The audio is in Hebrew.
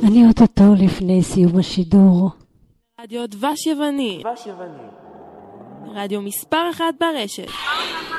אני אוטוטו לפני סיום השידור. רדיו דבש יווני. רדיו מספר 1 ברשת.